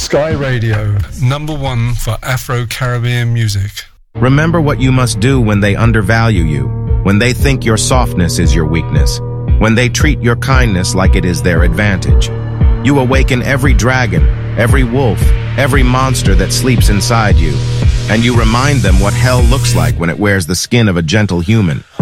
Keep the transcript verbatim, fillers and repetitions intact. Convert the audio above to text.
Sky Radio, number one for Afro-Caribbean music. Remember what you must do when they undervalue you, when they think your softness is your weakness, when they treat your kindness like it is their advantage. You awaken every dragon, every wolf, every monster that sleeps inside you, and you remind them what hell looks like when it wears the skin of a gentle human.